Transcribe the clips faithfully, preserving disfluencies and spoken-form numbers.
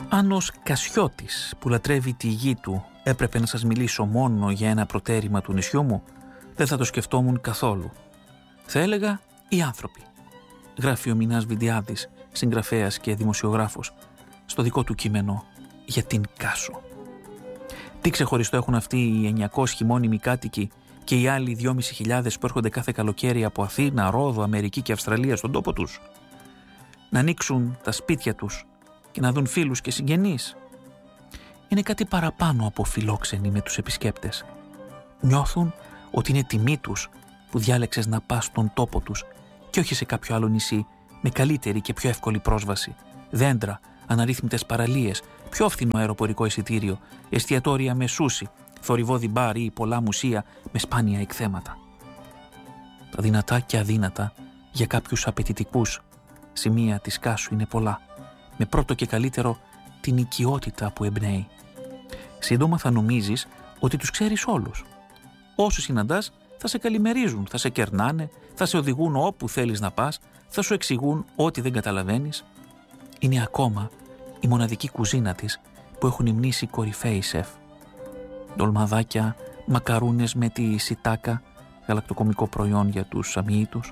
Αν ως Κασιώτης που λατρεύει τη γη του έπρεπε να σας μιλήσω μόνο για ένα προτέρημα του νησιού μου, δεν θα το σκεφτόμουν καθόλου. Θα έλεγα οι άνθρωποι. Γράφει ο Μινάς Βιντιάδης, συγγραφέας και δημοσιογράφος, στο δικό του κείμενο για την Κάσο. Τι ξεχωριστό έχουν αυτοί οι εννιακόσιοι μόνιμοι κάτοικοι και οι άλλοι δυόμισι χιλιάδες που έρχονται κάθε καλοκαίρι από Αθήνα, Ρόδο, Αμερική και Αυστραλία στον τόπο τους? Να ανοίξουν τα σπίτια τους και να δουν φίλους και συγγενείς. Είναι κάτι παραπάνω από φιλόξενοι με τους επισκέπτες. Νιώθουν ότι είναι τιμή τους που διάλεξες να πας στον τόπο τους και όχι σε κάποιο άλλο νησί με καλύτερη και πιο εύκολη πρόσβαση, δέντρα, αναρρύθμιτες παραλίες, πιο φθηνό αεροπορικό εισιτήριο, εστιατόρια με σούσι, θορυβώδη μπάρ ή πολλά μουσεία με σπάνια εκθέματα. Τα δυνατά και αδύνατα για κάποιους απαιτητικούς σημεία της Κάσου είναι πολλά, με πρώτο και καλύτερο την οικειότητα που εμπνέει. Σύντομα θα νομίζεις ότι τους ξέρεις όλους. Όσους συναντάς θα σε καλημερίζουν, θα σε κερνάνε, θα σε οδηγούν όπου θέλεις να πας, θα σου εξηγούν ό,τι δεν καταλαβαίνεις. Είναι ακόμα η μοναδική κουζίνα της που έχουν υμνήσει κορυφαίοι σεφ. Ντολμαδάκια, μακαρούνες με τη σιτάκα, γαλακτοκομικό προϊόν για τους αμοιήτους,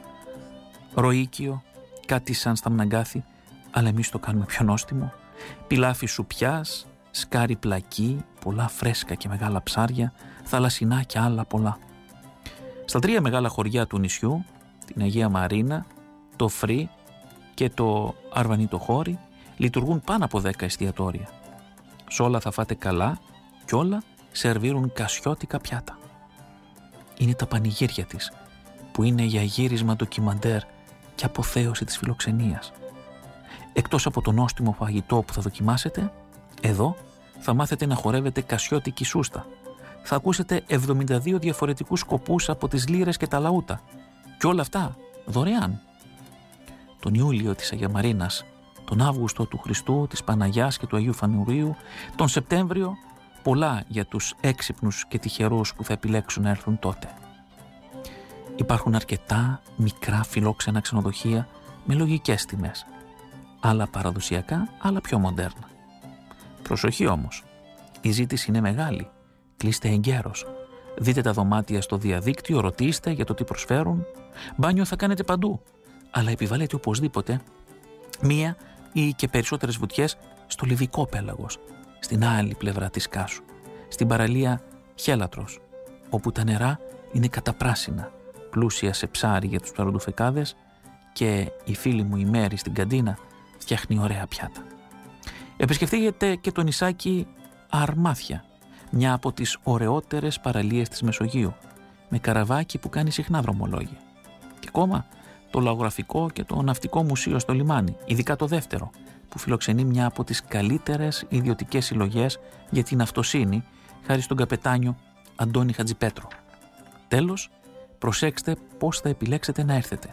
ροΐκιο, κάτι σαν σταμναγκάθι, αλλά εμείς το κάνουμε πιο νόστιμο, πιλάφι σουπιάς, σκάρι πλακί, πολλά φρέσκα και μεγάλα ψάρια, θαλασσινά και άλλα πολλά. Στα τρία μεγάλα χωριά του νησιού, την Αγία Μαρίνα, το Φρύ και το Αρβανίτο Χώρι, λειτουργούν πάνω από δέκα εστιατόρια. Σ' όλα θα φάτε καλά κι όλα σερβίρουν κασιώτικα πιάτα. Είναι τα πανηγύρια της, που είναι για γύρισμα ντοκιμαντέρ και αποθέωση της φιλοξενίας. Εκτός από το νόστιμο φαγητό που θα δοκιμάσετε, εδώ θα μάθετε να χορεύετε κασιώτικη σούστα. Θα ακούσετε εβδομήντα δύο διαφορετικούς σκοπούς από τις λύρες και τα λαούτα. Και όλα αυτά δωρεάν. Τον Ιούλιο της Αγία Μαρίνας, τον Αύγουστο του Χριστού, της Παναγιάς και του Αγίου Φανουρίου, τον Σεπτέμβριο, πολλά για τους έξυπνους και τυχερούς που θα επιλέξουν να έρθουν τότε. Υπάρχουν αρκετά μικρά φιλόξενα ξενοδοχεία με λογικές τιμές. Άλλα παραδοσιακά, άλλα πιο μοντέρνα. Προσοχή όμως, η ζήτηση είναι μεγάλη. Κλείστε εγκαίρως. Δείτε τα δωμάτια στο διαδίκτυο, ρωτήστε για το τι προσφέρουν. Μπάνιο θα κάνετε παντού, αλλά επιβάλλετε οπωσδήποτε μία ή και περισσότερες βουτιές στο Λιβικό πέλαγος, στην άλλη πλευρά της Κάσου, στην παραλία Χέλατρος, όπου τα νερά είναι καταπράσινα, πλούσια σε ψάρι για τους ψαροντουφεκάδες και η φίλη μου η Μέρη στην καντίνα φτιάχνει ωραία πιάτα. Επισκεφτείτε και το νησάκι Αρμάθια, μια από τις ωραιότερες παραλίες της Μεσογείου, με καραβάκι που κάνει συχνά δρομολόγια. Και ακόμα το Λαογραφικό και το Ναυτικό Μουσείο στο λιμάνι, ειδικά το δεύτερο, που φιλοξενεί μια από τις καλύτερες ιδιωτικές συλλογές για την αυτοσύνη, χάρη στον καπετάνιο Αντώνη Χατζιπέτρο. Τέλος, προσέξτε πώς θα επιλέξετε να έρθετε.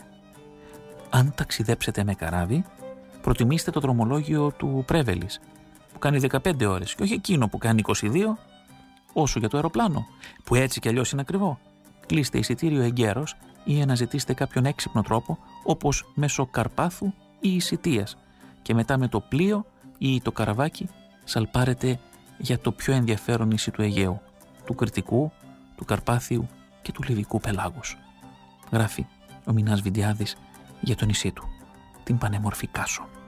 Αν ταξιδέψετε με καράβι, προτιμήστε το δρομολόγιο του Πρέβελης, που κάνει δεκαπέντε ώρες και όχι εκείνο που κάνει είκοσι δύο, όσο για το αεροπλάνο, που έτσι κι αλλιώς είναι ακριβό. Κλείστε εισιτήριο εγκαίρως ή αναζητήστε κάποιον έξυπνο τρόπο, όπως μέσω Καρπάθου ή Ισιτίας, και μετά με το πλοίο ή το καραβάκι σαλπάρετε για το πιο ενδιαφέρον νησί του Αιγαίου, του Κρητικού, του Καρπάθιου και του Λιβικού πελάγους. Γράφει ο Μινάς Βιντιάδης για το νησί του, την πανέμορφη Κάσο.